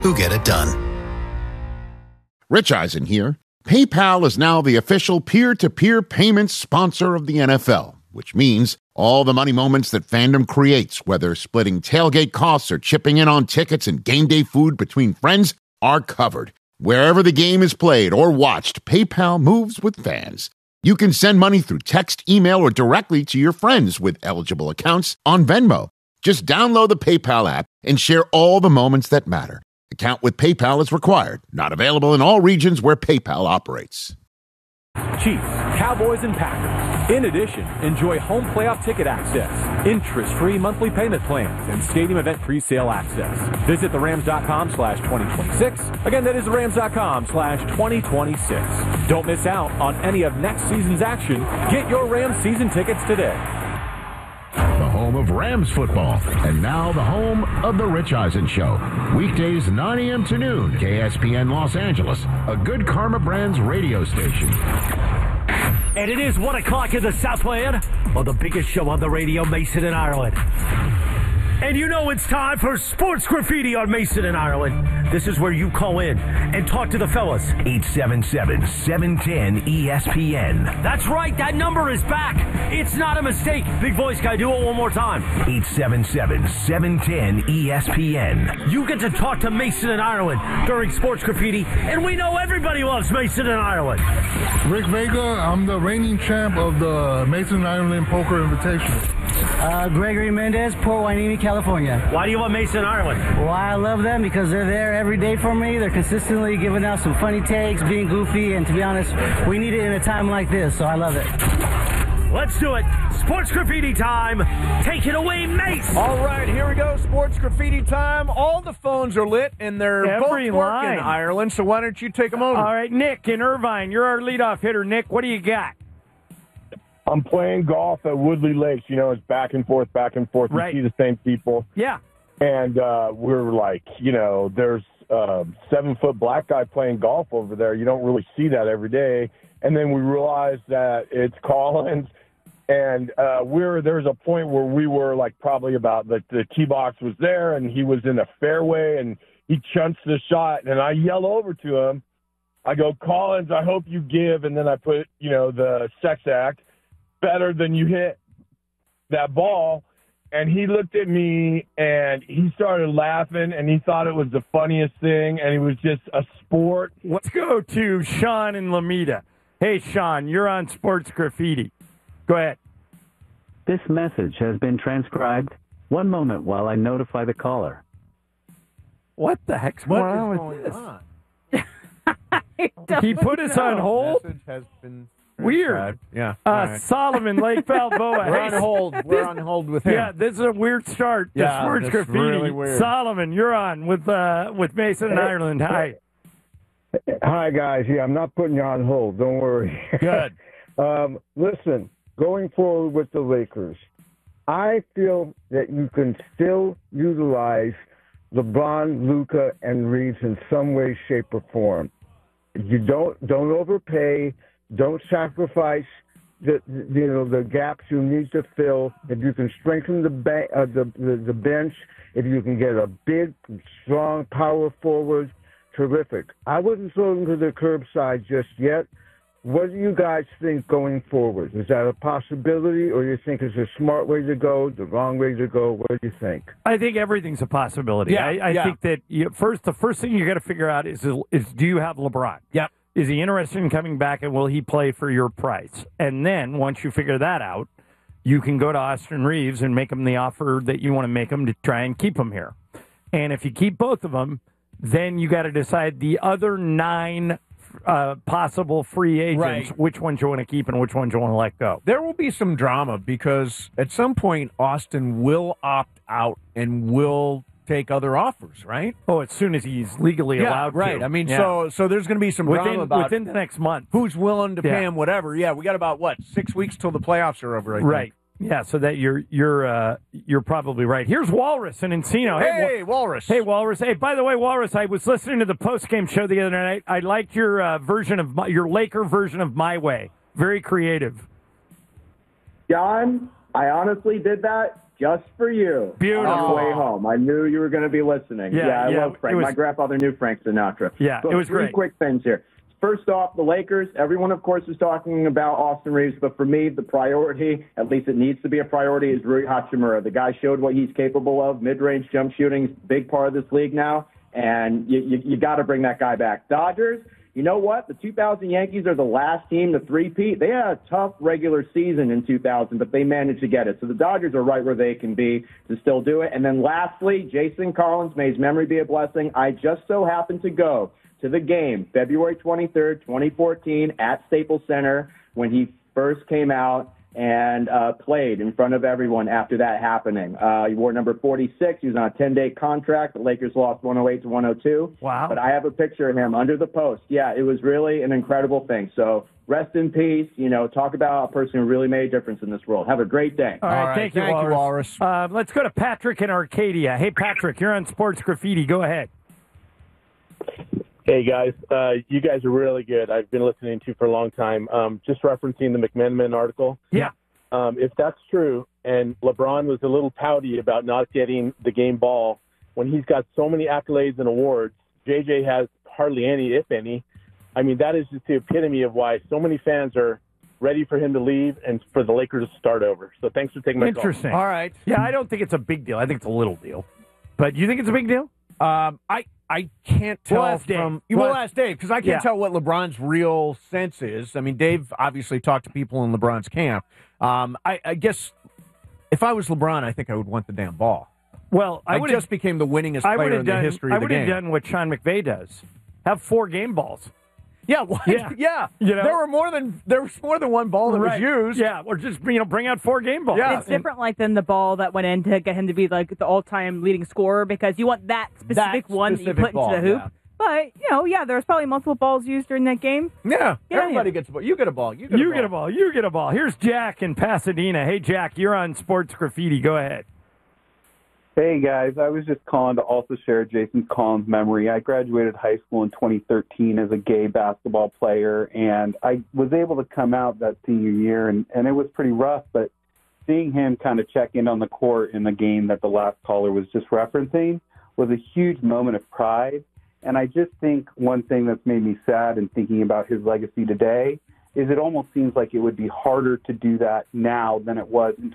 who get it done. Rich Eisen here. PayPal is now the official peer-to-peer payments sponsor of the NFL, which means all the money moments that fandom creates, whether splitting tailgate costs or chipping in on tickets and game day food between friends, are covered. Wherever the game is played or watched, PayPal moves with fans. You can send money through text, email, or directly to your friends with eligible accounts on Venmo. Just download the PayPal app and share all the moments that matter. Account with PayPal is required. Not available in all regions where PayPal operates. Chiefs, Cowboys, and Packers. In addition, enjoy home playoff ticket access, interest-free monthly payment plans, and stadium event pre-sale access. Visit therams.com/2026. Again, that is therams.com/2026. Don't miss out on any of next season's action. Get your Rams season tickets today. The home of Rams football, and now the home of The Rich Eisen Show. Weekdays 9 a.m. to noon, KSPN Los Angeles, a Good Karma Brands radio station. And it is 1 o'clock in the Southland on the biggest show on the radio, Mason and Ireland. And you know it's time for Sports Graffiti on Mason and Ireland. This is where you call in and talk to the fellas. 877-710-ESPN. That's right, that number is back. It's not a mistake. Big voice guy, do it one more time. 877-710-ESPN. You get to talk to Mason and Ireland during Sports Graffiti, and we know everybody loves Mason and Ireland. Rick Vega, I'm the reigning champ of the Mason and Ireland Poker Invitational. Gregory Mendez, Port Hueneme, California. Why do you want Mason and Ireland? Why I love them because they're there every day for me. They're consistently giving out some funny takes, being goofy, and to be honest, we need it in a time like this, so I love it. Let's do it. Sports Graffiti time. Take it away, Mace. All right, here we go. Sports Graffiti time. All the phones are lit, and they're both working, Ireland, so why don't you take them over? All right, Nick in Irvine, you're our leadoff hitter. Nick, what do you got? I'm playing golf at Woodley Lakes. You know, it's back and forth, back and forth. Right. You see the same people. Yeah. And we're like, you know, there's a 7-foot black guy playing golf over there. You don't really see that every day. And then we realized that it's Collins. And there's a point where we were like probably about the tee box was there, and he was in the fairway, and he chunks the shot. And I yell over to him. I go, Collins, I hope you give. And then I put, you know, the sex act. Better than you hit that ball. And he looked at me and he started laughing and he thought it was the funniest thing and it was just a sport. Let's go to Sean in Lomita. Hey, Sean, you're on Sports Graffiti. Go ahead. This message has been transcribed. One moment while I notify the caller. What the heck's going on with this? He put us on hold? Message has been weird. Yeah. Solomon, Lake Balboa. We're on hold. We're on hold with him. Yeah, this is a weird start to Sports Graffiti. Really weird. Solomon, you're on with Mason and Ireland. Hi. Hi, guys. Yeah, I'm not putting you on hold. Don't worry. Good. Listen, going forward with the Lakers, I feel that you can still utilize LeBron, Luka, and Reeves in some way, shape, or form. You don't overpay. Don't sacrifice the gaps you need to fill. If you can strengthen the bench, if you can get a big, strong power forward, terrific. I wouldn't throw them to the curbside just yet. What do you guys think going forward? Is that a possibility, or you think it's a smart way to go, the wrong way to go? What do you think? I think everything's a possibility. Yeah, I think that the first thing you got to figure out is do you have LeBron? Yep. Is he interested in coming back, and will he play for your price? And then once you figure that out, you can go to Austin Reeves and make him the offer that you want to make him to try and keep him here. And if you keep both of them, then you got to decide the other 9 possible free agents, right, which ones you want to keep and which ones you want to let go. There will be some drama because at some point Austin will opt out and will take other offers, right? Oh, as soon as he's legally allowed right. to. I mean, so there's going to be some drama about within the next month. Who's willing to pay him whatever. Yeah, we got about, 6 weeks till the playoffs are over, I think. Right. Yeah, so that you're probably right. Here's Walrus in Encino. Hey, Walrus. Hey, Walrus. Hey, by the way, Walrus, I was listening to the post-game show the other night. I liked your version of your Laker version of My Way. Very creative. John, I honestly did that just for you. Beautiful. On the way home. I knew you were going to be listening. I love Frank. My grandfather knew Frank Sinatra. Yeah, but it was three great. quick things here. First off, the Lakers. Everyone, of course, is talking about Austin Reeves, but for me, the priority, at least it needs to be a priority, is Rui Hachimura. The guy showed what he's capable of. Mid-range jump shooting is a big part of this league now, and you got to bring that guy back. Dodgers, you know what? The 2000 Yankees are the last team to three-peat. They had a tough regular season in 2000, but they managed to get it. So the Dodgers are right where they can be to still do it. And then lastly, Jason Collins, may his memory be a blessing. I just so happened to go to the game, February 23rd, 2014, at Staples Center when he first came out and played in front of everyone after that happening. He wore number 46. He was on a 10-day contract. The Lakers lost 108-102. Wow. But I have a picture of him under the post. Yeah, it was really an incredible thing. So rest in peace. Talk about a person who really made a difference in this world. Have a great day. All right, thank you, Walrus. Let's go to Patrick in Arcadia. Hey, Patrick, you're on Sports Graffiti. Go ahead. Hey, guys. You guys are really good. I've been listening to you for a long time. Just referencing the McMenamin article. Yeah. If that's true, and LeBron was a little pouty about not getting the game ball, when he's got so many accolades and awards, JJ has hardly any, if any. I mean, that is just the epitome of why so many fans are ready for him to leave and for the Lakers to start over. So thanks for taking my call. Interesting. All right. Yeah, I don't think it's a big deal. I think it's a little deal. But you think it's a big deal? I can't tell We'll ask Dave. from... We'll ask Dave, because I can't Yeah. tell what LeBron's real sense is. I mean, Dave obviously talked to people in LeBron's camp. I guess if I was LeBron, I think I would want the damn ball. Well, I just became the winningest player in the history of the game. I would have done what Sean McVay does. Have 4 game balls. Yeah, what? Yeah. There was more than one ball that was used. Yeah, or just bring out 4 game balls. It's different than the ball that went in to get him to be like the all-time leading scorer, because you want that specific one that you put into the hoop. Yeah. But there's probably multiple balls used during that game. Yeah, everybody gets a ball. You get a ball. You get a ball. Here's Jack in Pasadena. Hey, Jack, you're on Sports Graffiti. Go ahead. Hey, guys. I was just calling to also share Jason Collins' memory. I graduated high school in 2013 as a gay basketball player, and I was able to come out that senior year, and it was pretty rough, but seeing him kind of check in on the court in the game that the last caller was just referencing was a huge moment of pride. And I just think one thing that's made me sad in thinking about his legacy today is it almost seems like it would be harder to do that now than it was in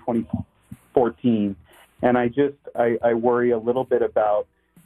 2014. And I worry a little bit about,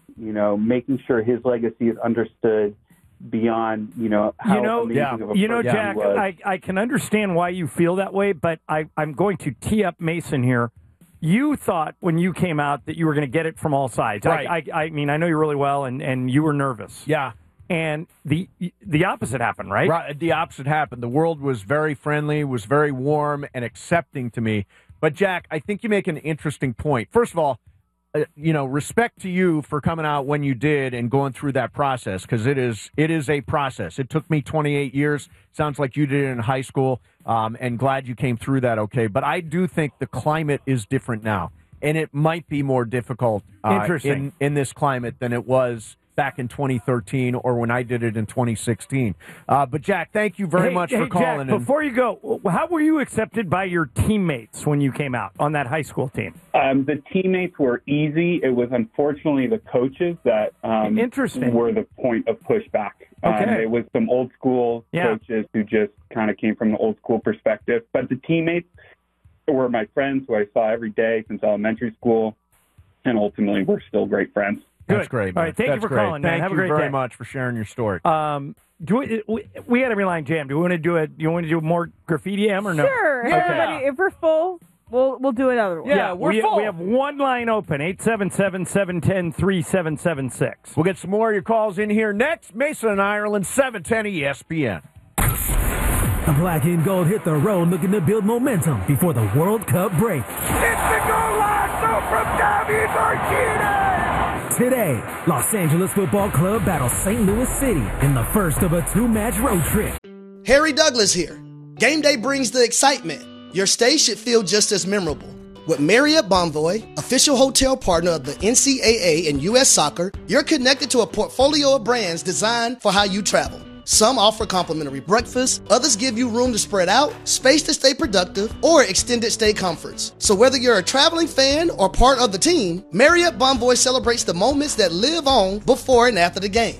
making sure his legacy is understood beyond, how amazing of a person Jack, he was. I can understand why you feel that way, but I'm going to tee up Mason here. You thought when you came out that you were going to get it from all sides. Right. I mean, I know you really well, and you were nervous. Yeah. And the opposite happened, right? Right. The opposite happened. The world was very friendly, was very warm and accepting to me. But, Jack, I think you make an interesting point. First of all, respect to you for coming out when you did and going through that process, because it is a process. It took me 28 years. Sounds like you did it in high school, and glad you came through that okay. But I do think the climate is different now, and it might be more difficult in this climate than it was back in 2013 or when I did it in 2016. But, Jack, thank you very much for calling. Jack, before you go, how were you accepted by your teammates when you came out on that high school team? The teammates were easy. It was unfortunately the coaches that were the point of pushback. Okay. It was some old school coaches who just kind of came from the old school perspective. But the teammates were my friends who I saw every day since elementary school, and ultimately we're still great friends. That's great, man. All right, thank you for calling, man. Have a great day. Thank you very much for sharing your story. We had a reline jam. Do we want to do it? You want to do more graffiti M or no? Sure. Okay. Everybody, if we're full, we'll do another one. Yeah, we're full. We have one line open, 877-710-3776. We'll get some more of your calls in here next. Mason and Ireland, 710 ESPN. The black and gold hit the road looking to build momentum before the World Cup break. It's the goal line throw from David Martinez! Today, Los Angeles Football Club battles St. Louis City in the first of a 2-match road trip. Harry Douglas here. Game day brings the excitement. Your stay should feel just as memorable. With Marriott Bonvoy, official hotel partner of the NCAA and U.S. Soccer, you're connected to a portfolio of brands designed for how you travel. Some offer complimentary breakfast, others give you room to spread out, space to stay productive, or extended stay comforts. So whether you're a traveling fan or part of the team, Marriott Bonvoy celebrates the moments that live on before and after the game.